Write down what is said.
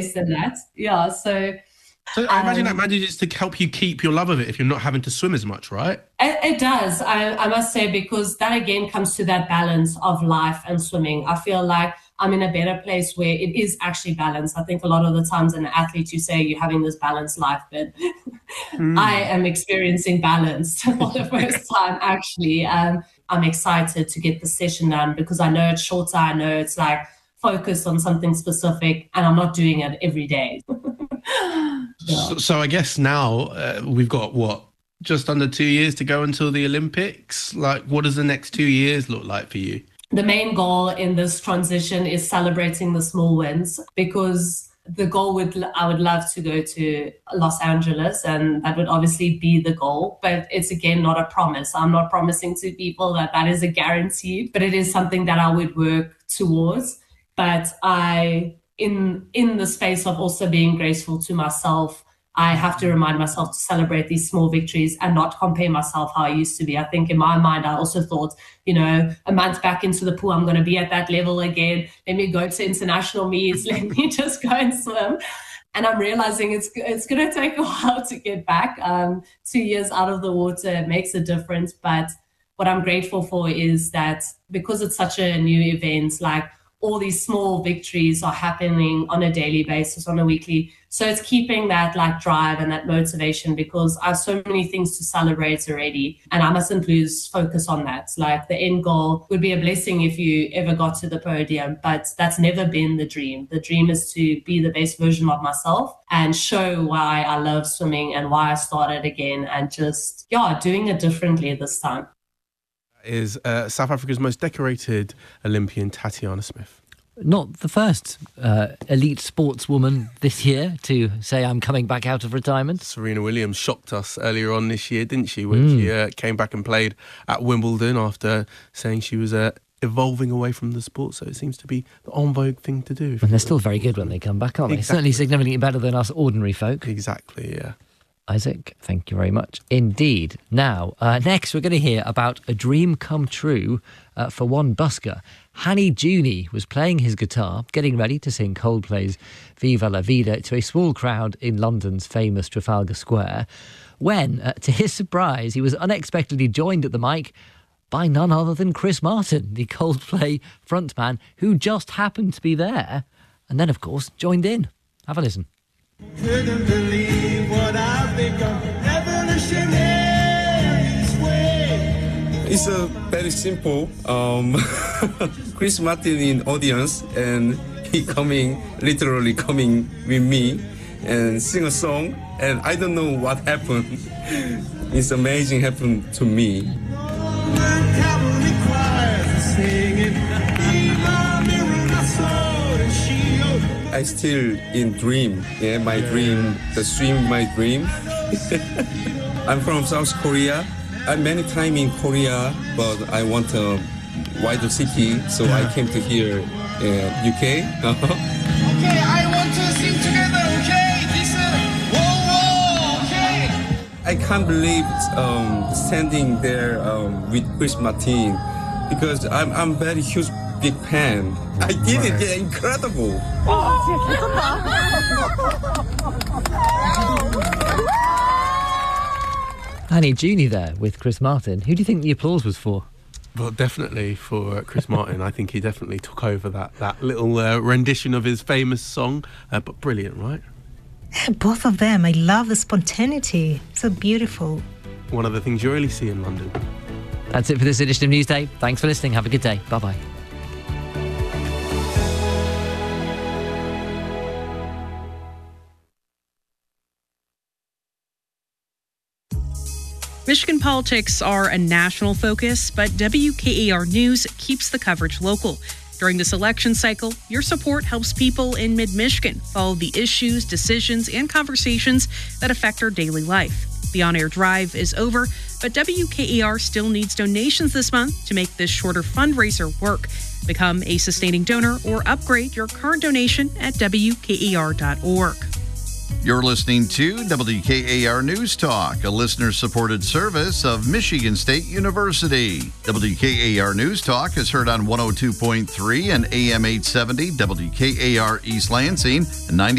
less than that. Yeah, so I imagine that manages to help you keep your love of it if you're not having to swim as much, right? It does, I must say, because that again comes to that balance of life and swimming. I feel like I'm in a better place where it is actually balanced. I think a lot of the times an athlete, you say you're having this balanced life, but I am experiencing balance for the first time, actually. I'm excited to get the session done because I know it's shorter. I know it's like focused on something specific and I'm not doing it every day. Yeah. So I guess now we've got, just under 2 years to go until the Olympics? Like, what does the next 2 years look like for you? The main goal in this transition is celebrating the small wins, because the goal I would love to go to Los Angeles, and that would obviously be the goal, but it's again not a promise. I'm not promising to people that is a guarantee, but it is something that I would work towards. But in the space of also being graceful to myself, I have to remind myself to celebrate these small victories and not compare myself how I used to be. I think in my mind, I also thought, a month back into the pool, I'm going to be at that level again. Let me go to international meets. Let me just go and swim. And I'm realizing it's going to take a while to get back. 2 years out of the water makes a difference. But what I'm grateful for is that because it's such a new event, like all these small victories are happening on a daily basis, on a weekly. So it's keeping that like drive and that motivation, because I have so many things to celebrate already and I mustn't lose focus on that. Like the end goal would be a blessing if you ever got to the podium, but that's never been the dream. The dream is to be the best version of myself and show why I love swimming and why I started again and just, doing it differently this time. Is South Africa's most decorated Olympian, Tatiana Smith. Not the first elite sportswoman this year to say I'm coming back out of retirement. Serena Williams shocked us earlier on this year, didn't she, when she came back and played at Wimbledon after saying she was evolving away from the sport. So it seems to be the en vogue thing to do. And they're still very good when they come back, aren't they? Exactly. Certainly significantly better than us ordinary folk. Exactly, yeah. Isaac, thank you very much indeed. Now, next we're going to hear about a dream come true for one busker. Hanny Juni was playing his guitar, getting ready to sing Coldplay's Viva la Vida to a small crowd in London's famous Trafalgar Square, when, to his surprise, he was unexpectedly joined at the mic by none other than Chris Martin, the Coldplay frontman, who just happened to be there, and then, of course, joined in. Have a listen. Couldn't believe what I've become. Revolutionary's way. It's very simple. Chris Martin in audience, and he literally coming with me and sing a song, and I don't know what happened. It's amazing happened to me. I still in dream, my dream, the swim, my dream. I'm from South Korea. I'm many time in Korea, but I want a wider city, so I came to here, UK. Okay, I want to sing together, okay? This whoa, okay? I can't believe standing there with Chris Martin, because I'm very huge big fan. I did it, yeah, incredible. Hanny Juni there with Chris Martin. Who do you think the applause was for? Well, definitely for Chris Martin. I think he definitely took over that little rendition of his famous song. But brilliant, right? Yeah, both of them. I love the spontaneity. So beautiful. One of the things you really see in London. That's it for this edition of Newsday. Thanks for listening. Have a good day. Bye-bye. Michigan politics are a national focus, but WKAR News keeps the coverage local. During this election cycle, your support helps people in mid-Michigan follow the issues, decisions, and conversations that affect our daily life. The on-air drive is over, but WKAR still needs donations this month to make this shorter fundraiser work. Become a sustaining donor or upgrade your current donation at WKAR.org. You're listening to WKAR News Talk, a listener-supported service of Michigan State University. WKAR News Talk is heard on 102.3 and AM 870 WKAR East Lansing and 90.